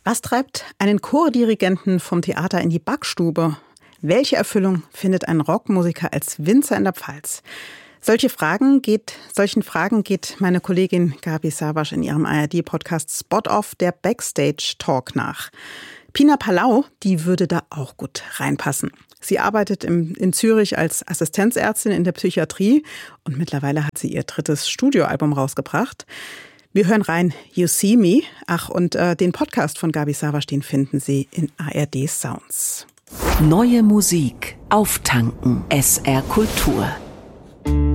Was treibt einen Chordirigenten vom Theater in die Backstube? Welche Erfüllung findet ein Rockmusiker als Winzer in der Pfalz? Solchen Fragen geht meine Kollegin Gabi Sawatsch in ihrem ARD-Podcast Spot Off, der Backstage-Talk, nach. Pina Palau, die würde da auch gut reinpassen. Sie arbeitet in Zürich als Assistenzärztin in der Psychiatrie und mittlerweile hat sie ihr 3. Studioalbum rausgebracht. Wir hören rein You See Me. Den Podcast von Gabi Sawatsch, den finden Sie in ARD Sounds. Neue Musik auftanken. SR Kultur.